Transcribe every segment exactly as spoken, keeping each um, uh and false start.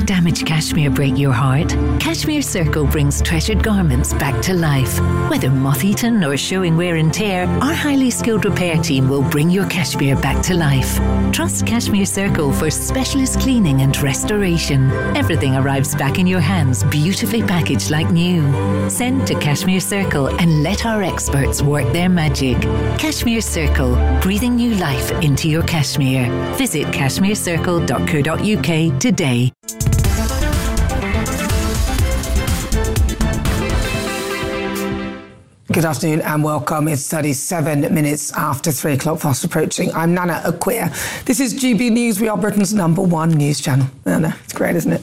damaged cashmere break your heart? Cashmere Circle brings treasured garments back to life. Whether moth-eaten or showing wear and tear, our highly skilled repair team will bring your cashmere back to life. Trust Cashmere Circle for specialist cleaning and restoration. Everything arrives back in your hands, beautifully packaged like new. Send to Cashmere Circle and let our experts work their magic. Cashmere Circle, breathing new life into your cashmere. Visit cashmere circle dot co dot uk today. Good afternoon and welcome. It's thirty-seven minutes after three o'clock, fast approaching. I'm Nana Akua. This is G B News. We are Britain's number one news channel. I know, it's great, isn't it?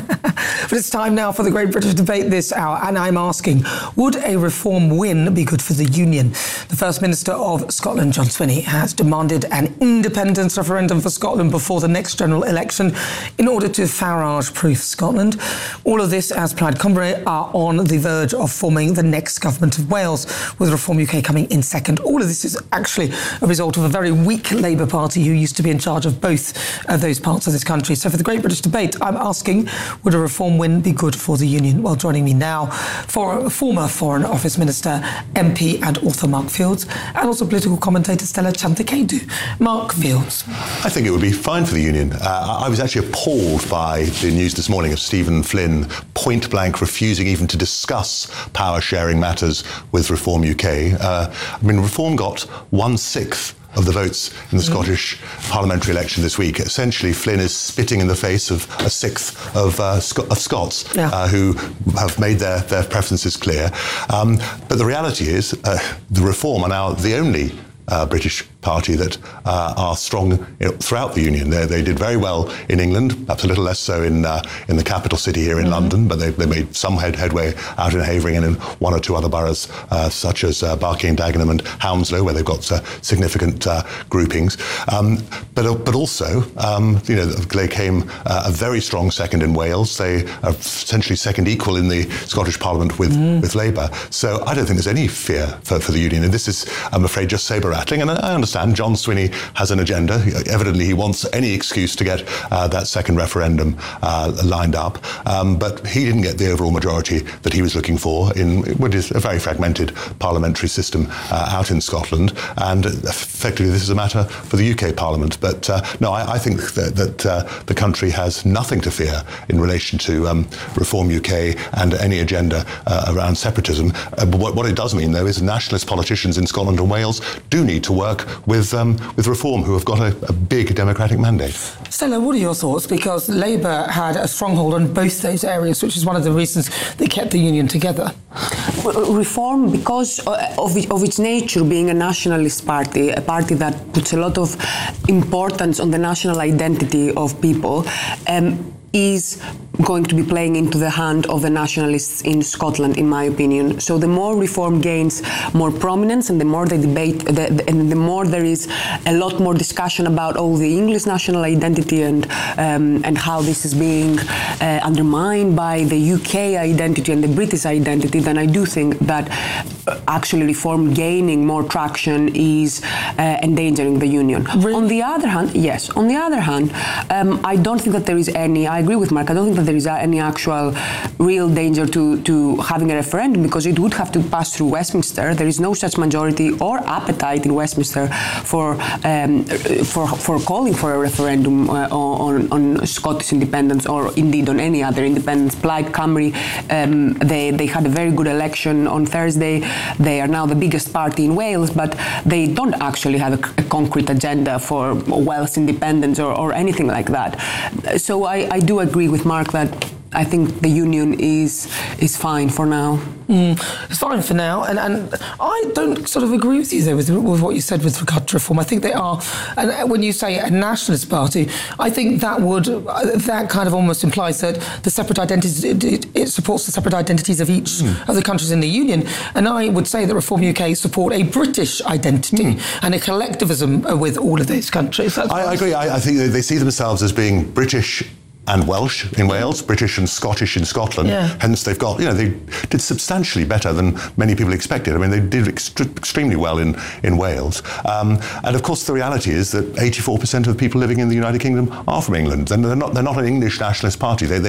But it's time now for the Great British Debate this hour, and I'm asking, would a reform win be good for the Union? The First Minister of Scotland, John Swinney, has demanded an independence referendum for Scotland before the next general election in order to Farage-proof Scotland. All of this as Plaid Cymru are on the verge of forming the next government of Wales, with Reform U K coming in second. All of this is actually a result of a very weak Labour Party who used to be in charge of both of those parts of this country. So for the Great British Debate, I'm asking, would a reform win be good for the Union? Well, joining me now, for former Foreign Office Minister, M P and author Mark Fields, and also political commentator Stella Chantakedu. Mark Fields. I think it would be fine for the Union. Uh, I was actually appalled by the news this morning of Stephen Flynn point blank refusing even to discuss power sharing matters with Reform U K. Uh, I mean, Reform got one-sixth of the votes in the mm. Scottish parliamentary election this week. Essentially, Flynn is spitting in the face of a sixth of, uh, Sc- of Scots yeah. uh, who have made their, their preferences clear. Um, but the reality is uh, the Reform are now the only Uh, British party that uh, are strong you know, throughout the Union. They, they did very well in England, perhaps a little less so in uh, in the capital city here in mm-hmm. London, but they, they made some head, headway out in Havering and in one or two other boroughs, uh, such as uh, Barking, Dagenham and Hounslow, where they've got uh, significant uh, groupings. Um, but but also, um, you know, they came uh, a very strong second in Wales. They are essentially second equal in the Scottish Parliament with, mm. with Labour. So I don't think there's any fear for, for the Union. And this is, I'm afraid, just sabre and I understand John Swinney has an agenda. Evidently, he wants any excuse to get uh, that second referendum uh, lined up. Um, but he didn't get the overall majority that he was looking for in what is a very fragmented parliamentary system uh, out in Scotland. And effectively, this is a matter for the U K Parliament. But uh, no, I, I think that, that uh, the country has nothing to fear in relation to um, Reform U K and any agenda uh, around separatism. Uh, but what, what it does mean, though, is nationalist politicians in Scotland and Wales do need to work with um, with Reform, who have got a, a big democratic mandate. Stella, what are your thoughts? Because Labour had a stronghold on both those areas, which is one of the reasons they kept the Union together. Reform, because of, it, of its nature being a nationalist party, a party that puts a lot of importance on the national identity of people, um, is going to be playing into the hand of the nationalists in Scotland, in my opinion. So the more Reform gains more prominence and the more they debate, the, the, and the more there is a lot more discussion about oh, the English national identity and um, and how this is being uh, undermined by the U K identity and the British identity, then I do think that actually Reform gaining more traction is uh, endangering the Union. Really? On the other hand, yes, on the other hand, um, I don't think that there is any, I agree with Mark, I don't think that there is any actual real danger to, to having a referendum, because it would have to pass through Westminster. There is no such majority or appetite in Westminster for um, for, for calling for a referendum uh, on, on Scottish independence, or indeed on any other independence. Plaid Cymru, um, they, they had a very good election on Thursday. They are now the biggest party in Wales, but they don't actually have a, a concrete agenda for Welsh independence or, or anything like that. So I, I do agree with Mark that I think the Union is is fine for now. Mm, it's fine for now, and, and I don't sort of agree with you though with, with what you said with regard to Reform. I think they are, and when you say a nationalist party, I think that would that kind of almost implies that the separate identities it, it, it supports the separate identities of each mm. of the countries in the Union, and I would say that Reform U K support a British identity mm. and a collectivism with all of those countries. I, I agree. I, I think they see themselves as being British and Welsh in Wales, British and Scottish in Scotland. Yeah. Hence, they've got, you know, they did substantially better than many people expected. I mean, they did ext- extremely well in, in Wales. Um, and of course, the reality is that eighty-four percent of the people living in the United Kingdom are from England. And they're not, they're not an English nationalist party. They, they